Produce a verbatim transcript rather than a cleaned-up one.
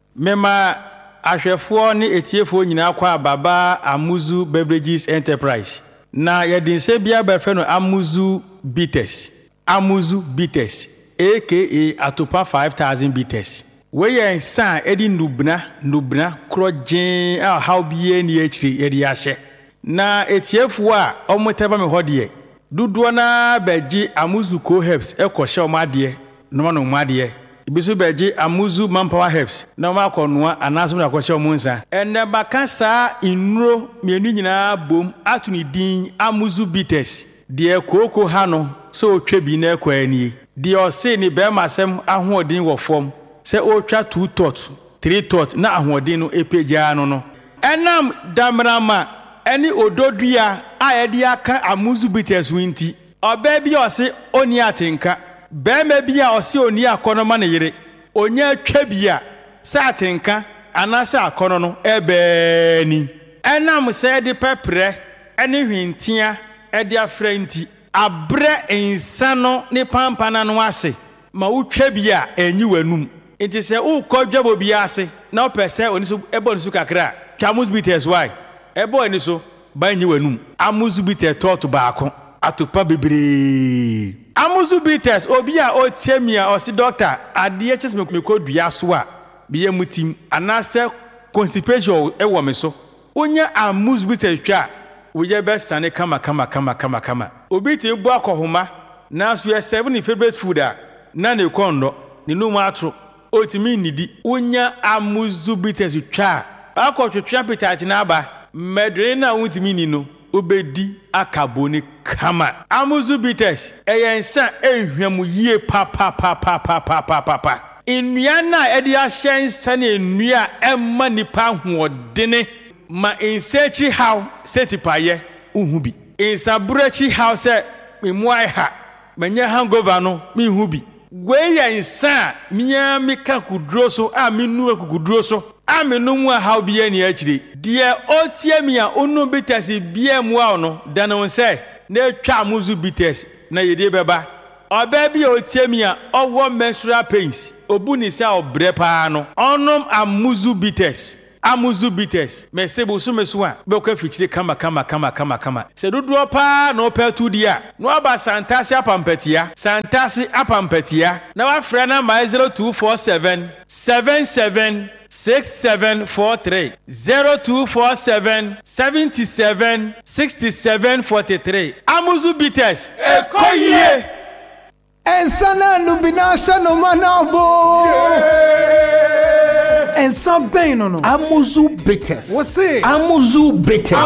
Mema ahwefo ne etiefo nyina kwa baba Amuzu Beverages Enterprise. Na yedinse bia befe no Amuzu Bitters. Amuzu Bitters aka Atopa five thousand Bitters. We yen san edi nubna nubna krojen a how bie ni ekiri yedi ahye. Na etiefo a omoteba me hodie. Duduo na beji Amuzu Co Herbs ekwohye omade no no omade. Ibisu beji Amuzu Manpower Herbs na ma konoa anaso na kwahye omunsa. Ene baka sa inuro mienu nyina bom atuni din Amuzu Bitters. De koko ha no so twabi na ekwani. De ose ni be masem ahoodin wo fom. Se o twa two tot, three tot na ahoodin no epeja no no. Enam damrama eni ododua a yedi aka Amuzu Bitters winti. Oba bi ose oni atenka. Be me bia ose oni akono ma ne yire. Onya twabia sa atenka anasa akono no ebe ni. Enam se de pepre eni hwintia e de afranti. Abre insano ne pampana no ase. Ma utwabia enyi wanum. Enti se ukodwabo bia ase na opese oni so ebo ni so kakra. Amuzu Bitters why? Ebo ani so ba enyi wanum. Amuzu Bitters to baako atopa bebre. Amuzu Bitters obi a otiamia osi doctor ade ches me kodua so a biye mutim anase constipation e wo me so. Onya Amuzu Bitters twa woye be sane kama kama kama kama kama. Obi ti bu akohoma na so ye seven favorite food a na ne kondo ne no mu atro otimi nidi. Onya Amuzu Bitters twa akotwetwa petati na aba medre na wutimi ni no obedi akaboni kama. Amuzu Bitters eyensa ehwam yie pa pa pa pa pa pa pa pa pa. Nnua na edi ahyensa ne nnua emma nipa hoodene ma insechi how setipaye uhubi. Insabrechi how se memuai ha menya hangover no mi hubi. Gwe yensa miya mika kudro so a minu akudro so a menu a how bia ni akire. De otiamia onu Bitters bia mu a no dano se na twa Amuzu Bitters na yede beba. Oba bia otiamia owo menstrual pains obuni se obre pa no onom Amuzu Bitters. Amuzu Bitters mesebo so meso a be ko fichire kama kama kama kama kama se dodo pa no pa tu dia no aba santasi apampatia santasi apampatia na wa frɛ na my zero two four seven seven seven six seven four three zero two four seven seven seven six seven four three. Amuzu Bitters ekoyie ensana nubinasha no manabo ensa bem no no. Amuzu Bitters. Você Amuzu Bitters.